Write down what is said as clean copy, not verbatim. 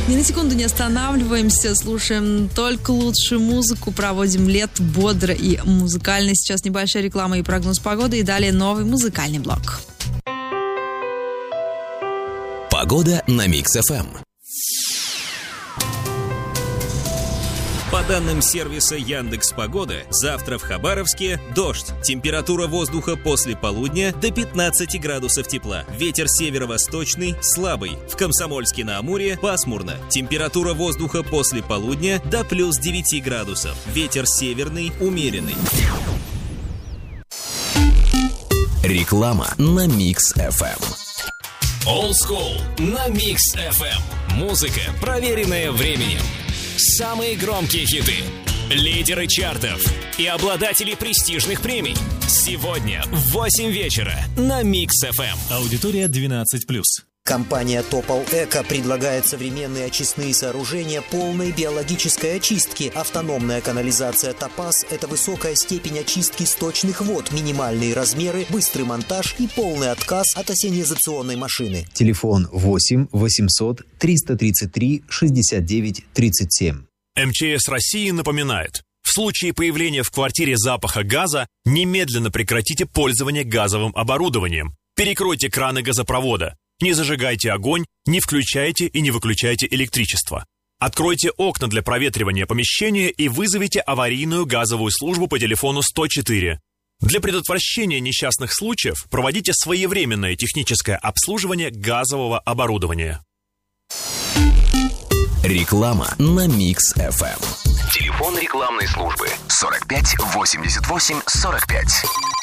Ни на секунду не останавливаемся, слушаем только лучшую музыку, проводим лето бодро и музыкально. Сейчас небольшая реклама и прогноз погоды, и далее новый музыкальный блок. Погода на Микс-ФМ. По данным сервиса Яндекс.Погода, завтра в Хабаровске дождь. Температура воздуха после полудня до 15 градусов тепла. Ветер северо-восточный слабый. В Комсомольске-на-Амуре пасмурно. Температура воздуха после полудня до плюс 9 градусов. Ветер северный умеренный. Реклама на Микс-ФМ. Old School на Микс-ФМ. Музыка, проверенная временем. Самые громкие хиты, лидеры чартов и обладатели престижных премий. Сегодня в 8 вечера на Микс-ФМ. Аудитория 12+. Компания Topol Eco предлагает современные очистные сооружения полной биологической очистки. Автономная канализация Topaz – это высокая степень очистки сточных вод, минимальные размеры, быстрый монтаж и полный отказ от ассенизационной машины. Телефон 8 800 333 69 37. МЧС России напоминает: в случае появления в квартире запаха газа немедленно прекратите пользование газовым оборудованием. Перекройте краны газопровода. Не зажигайте огонь, не включайте и не выключайте электричество. Откройте окна для проветривания помещения и вызовите аварийную газовую службу по телефону 104. Для предотвращения несчастных случаев проводите своевременное техническое обслуживание газового оборудования. Реклама на Микс-ФМ. Телефон рекламной службы 45 88 45.